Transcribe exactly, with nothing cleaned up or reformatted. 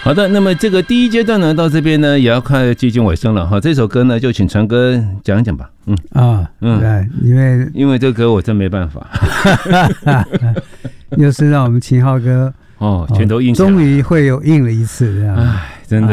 好的，那么这个第一阶段呢，到这边呢也要快接近尾声了哈。这首歌呢，就请传哥讲一讲吧。嗯啊，嗯，对，因为因为这歌我真没办法， 又是让我们秦昊哥哦，全都硬， 终于会有硬了一次这样。